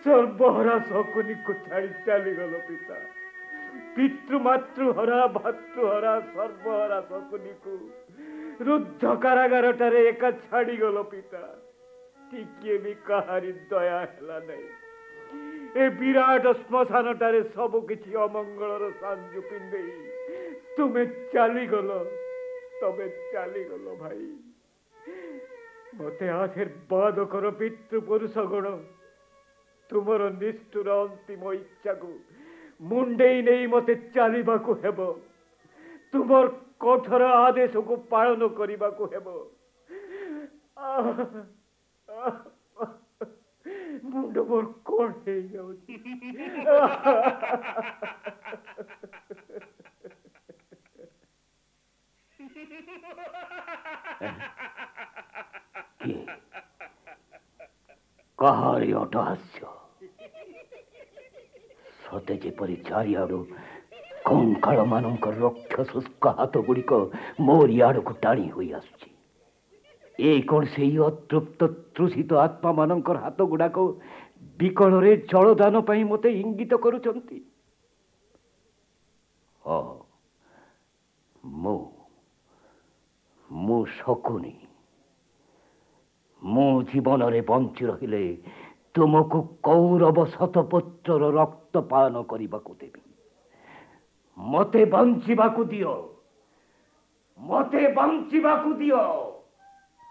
ସର୍ବହରା ଶକୁନିକୁ ଛାଡ଼ି ଚାଲିଗଲ ପିତା। ପିତୃମାତୃହରା ଭାତୃହରା ସର୍ବହରା ଶକୁନିକୁ ରୁଦ୍ଧ କାରାଗାରଟାରେ ଏକା ଛାଡ଼ିଗଲ ପିତା। ଟିକିଏ ବି କାହାରି ଦୟା ହେଲା ନାହିଁ। ଏ ବିରାଟ ଶ୍ମଶାନଟାରେ ସବୁ କିଛି ଅମଙ୍ଗଳର ସାଞ୍ଜୁ ପିନ୍ଧେଇ ତୁମେ ଚାଲିଗଲ। ତମେ ଚାଲିଗଲ ଭାଇ। ମତେ ଆଶୀର୍ବାଦ କର ପିତୃପୁରୁଷ ଗଣ। ତୁମର ନିଷ୍ଠୁର ଅନ୍ତିମ ଇଚ୍ଛାକୁ ମୁଣ୍ଡେଇ ନେଇ ମତେ ଚାଲିବାକୁ ହେବ। ତୁମର କଠୋର ଆଦେଶକୁ ପାଳନ କରିବାକୁ ହେବ। ମୁଣ୍ଡ ମୋର କଣ ହେଇଯାଉଛି। କାହାରି ଅଟହାସ୍ୟ। ସତେ ଯେପରି ଚାରିଆଡୁ କଙ୍କାଳ ମାନଙ୍କର ରକ୍ଷ ଶୁଷ୍କ ହାତ ଗୁଡ଼ିକ ମୋରି ଆଡକୁ ଟାଣି ହୋଇ ଆସୁଛି। ଏ କଣ ସେଇ ଅତୃପ୍ତ ତୃଷିତ ଆତ୍ମା ମାନଙ୍କର ହାତ ଗୁଡାକ ବିକଳରେ ଜଳଦାନ ପାଇଁ ମତେ ଇଙ୍ଗିତ କରୁଛନ୍ତି? ମୁଁ ଶକୁନି। ମୁଁ ଜୀବନରେ ବଞ୍ଚି ରହିଲେ ତୁମକୁ କୌରବ ଶତପୁତ୍ରର ରକ୍ତ ପାନ କରିବାକୁ ଦେବି। ମତେ ବଞ୍ଚିବାକୁ ଦିଅ। ମତେ ବଞ୍ଚିବାକୁ ଦିଅ।